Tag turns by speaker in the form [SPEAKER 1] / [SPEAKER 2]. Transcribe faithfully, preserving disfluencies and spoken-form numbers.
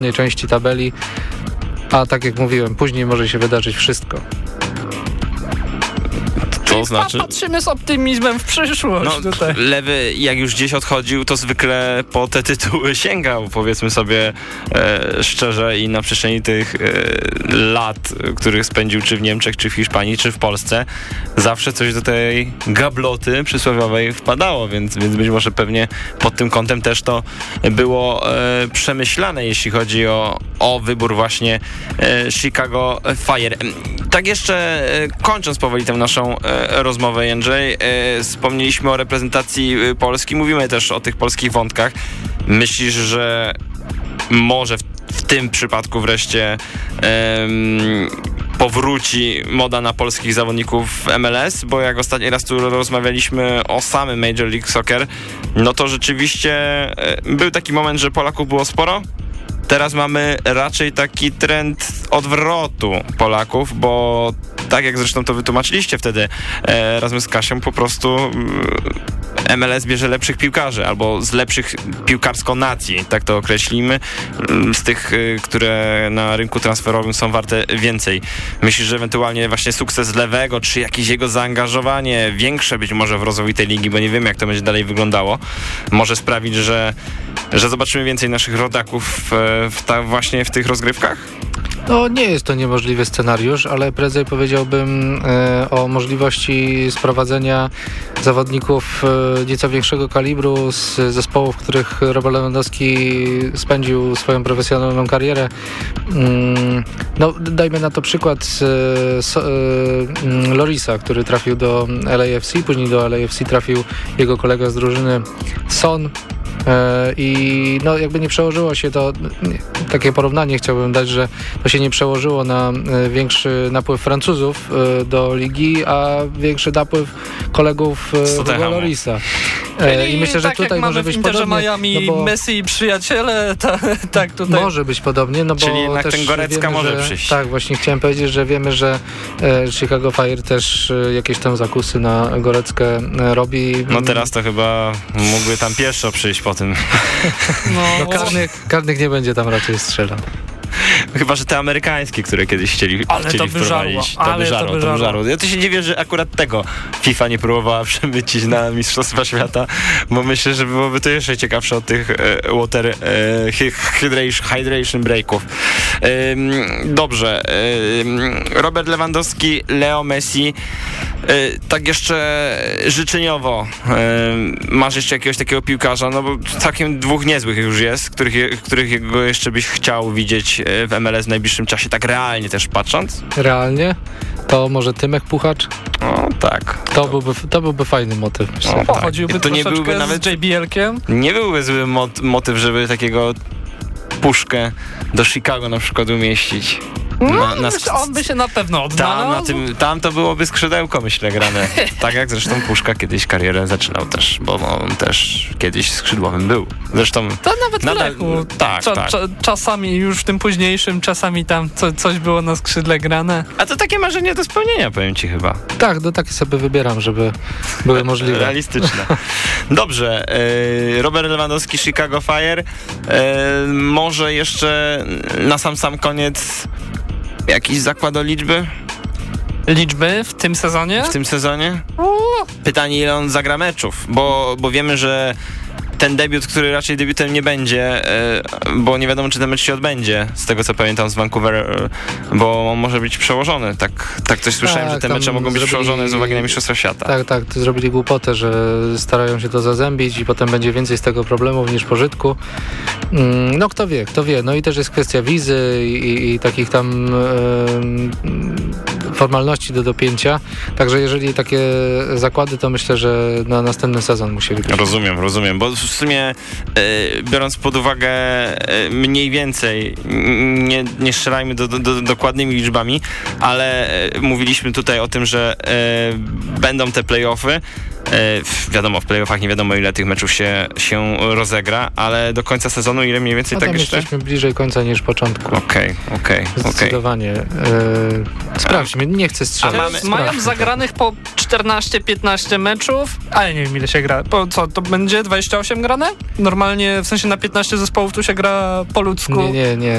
[SPEAKER 1] części tabeli, a tak jak mówiłem, później może się wydarzyć wszystko.
[SPEAKER 2] To znaczy...
[SPEAKER 1] Patrzymy z optymizmem w przyszłość.
[SPEAKER 2] No,
[SPEAKER 1] tutaj.
[SPEAKER 2] Lewy jak już gdzieś odchodził, to zwykle po te tytuły sięgał, powiedzmy sobie e, szczerze, i na przestrzeni tych e, lat, których spędził czy w Niemczech, czy w Hiszpanii, czy w Polsce, zawsze coś do tej gabloty przysłowiowej wpadało, więc, więc być może pewnie pod tym kątem też to było e, przemyślane, jeśli chodzi o, o wybór właśnie e, Chicago Fire. Tak jeszcze e, kończąc powoli tę naszą e, rozmowę, Jędrzej, e, wspomnieliśmy o reprezentacji Polski, mówimy też o tych polskich wątkach. Myślisz, że może w, w tym przypadku wreszcie em, powróci moda na polskich zawodników w M L S? Bo jak ostatni raz tu rozmawialiśmy o samym Major League Soccer, no to rzeczywiście e, był taki moment, że Polaków było sporo. Teraz mamy raczej taki trend odwrotu Polaków, bo tak jak zresztą to wytłumaczyliście wtedy e, razem z Kasią, po prostu e, M L S bierze lepszych piłkarzy, albo z lepszych piłkarsko nacji, tak to określimy, z tych, e, które na rynku transferowym są warte więcej. Myślisz, że ewentualnie właśnie sukces Lewego, czy jakieś jego zaangażowanie większe być może w rozwój tej ligi, bo nie wiemy, jak to będzie dalej wyglądało, może sprawić, że, że zobaczymy więcej naszych rodaków e, w ta, właśnie w tych rozgrywkach?
[SPEAKER 1] No nie jest to niemożliwy scenariusz, ale prędzej powiedziałbym e, o możliwości sprowadzenia zawodników e, nieco większego kalibru z zespołów, w których Robert Lewandowski spędził swoją profesjonalną karierę. Mm, no dajmy na to przykład e, so, e, Lorisa, który trafił do L A F C, później do L A F C trafił jego kolega z drużyny Son. I no jakby nie przełożyło się to, takie porównanie chciałbym dać, że to się nie przełożyło na większy napływ Francuzów do ligi, a większy napływ kolegów z Lorisa.
[SPEAKER 3] I myślę, że tak tutaj może być podobnie. Miami, no bo Messi i przyjaciele, ta, tak tutaj.
[SPEAKER 1] Może być podobnie, no bo
[SPEAKER 2] czyli jednak
[SPEAKER 1] też
[SPEAKER 2] ten Gorecka
[SPEAKER 1] wiemy,
[SPEAKER 2] może
[SPEAKER 1] że,
[SPEAKER 2] przyjść.
[SPEAKER 1] Tak, właśnie chciałem powiedzieć, że wiemy, że e, Chicago Fire też e, jakieś tam zakusy na Goreckę e, robi.
[SPEAKER 2] No teraz to chyba mógłby tam pieszo przyjść po tym.
[SPEAKER 1] No, no karnych, karnych nie będzie tam raczej strzelał.
[SPEAKER 2] Chyba, że te amerykańskie, które kiedyś chcieli,
[SPEAKER 3] ale
[SPEAKER 2] chcieli
[SPEAKER 3] to by
[SPEAKER 2] wprowadzić.
[SPEAKER 3] Żarło,
[SPEAKER 2] to by żarło, to by żarło. Ja to się dziwię, że akurat tego FIFA nie próbowała przemycić na Mistrzostwa Świata, bo myślę, że byłoby to jeszcze ciekawsze od tych e, water e, hydration, hydration breaków. E, dobrze. E, Robert Lewandowski, Leo Messi. E, tak jeszcze życzeniowo. E, masz jeszcze jakiegoś takiego piłkarza, no bo całkiem dwóch niezłych już jest, których, których jeszcze byś chciał widzieć w M L S w najbliższym czasie, tak realnie też patrząc?
[SPEAKER 1] Realnie? To może Tymek Puchacz?
[SPEAKER 2] O, tak.
[SPEAKER 1] To, to byłby, to byłby fajny motyw.
[SPEAKER 3] O, pochodziłby tak. To nie byłby nawet z J B L-kiem?
[SPEAKER 2] Nie byłby zły mot- motyw, żeby takiego Puszkę do Chicago na przykład umieścić.
[SPEAKER 3] Na, na sk- on by się na pewno odnalazł.
[SPEAKER 2] Tam, na tym, tam to byłoby skrzydełko, myślę, grane. Tak jak zresztą Puszka kiedyś karierę zaczynał też, bo on też kiedyś skrzydłowym był. Zresztą
[SPEAKER 3] to nawet
[SPEAKER 2] nadal,
[SPEAKER 3] w Lechu.
[SPEAKER 2] Tak, Cza,
[SPEAKER 3] tak. Cza, czasami już w tym późniejszym, czasami tam co, coś było na skrzydle grane.
[SPEAKER 2] A to takie marzenie do spełnienia, powiem ci chyba.
[SPEAKER 1] Tak, no takie sobie wybieram, żeby były możliwe.
[SPEAKER 2] Realistyczne. Dobrze. Robert Lewandowski, Chicago Fire. Może jeszcze na sam sam koniec jakiś zakład o liczby?
[SPEAKER 3] Liczby w tym sezonie?
[SPEAKER 2] W tym sezonie? Pytanie, ile on zagra meczów, bo, bo wiemy, że ten debiut, który raczej debiutem nie będzie, bo nie wiadomo, czy ten mecz się odbędzie, z tego co pamiętam z Vancouver, bo on może być przełożony. Tak, tak coś słyszałem, tak, że te mecze mogą być zrobili, przełożone z uwagi na Mistrzostwa Świata.
[SPEAKER 1] Tak, tak, to zrobili głupotę, że starają się to zazębić i potem będzie więcej z tego problemów niż pożytku. No kto wie, kto wie. No i też jest kwestia wizy i, i, i takich tam e, formalności do dopięcia. Także jeżeli takie zakłady, to myślę, że na następny sezon musieli być.
[SPEAKER 2] Rozumiem, rozumiem, bo w sumie e, biorąc pod uwagę e, mniej więcej, nie, nie strzelajmy do, do, do, dokładnymi liczbami, ale e, mówiliśmy tutaj o tym, że e, będą te play-offy. Wiadomo, w playoffach nie wiadomo, ile tych meczów się, się rozegra, ale do końca sezonu ile mniej więcej
[SPEAKER 1] no,
[SPEAKER 2] tak
[SPEAKER 1] tam
[SPEAKER 2] jeszcze?
[SPEAKER 1] jesteśmy bliżej końca niż początku.
[SPEAKER 2] Okej, okay, okej, okay,
[SPEAKER 1] zdecydowanie. Okay. E, sprawdźmy, nie chcę strzelać.
[SPEAKER 3] Mamy, mają zagranych po czternaście piętnaście meczów, ale nie wiem, ile się gra. Po co, to będzie dwadzieścia osiem grane? Normalnie, w sensie na piętnaście zespołów tu się gra po ludzku.
[SPEAKER 1] Nie, nie, nie.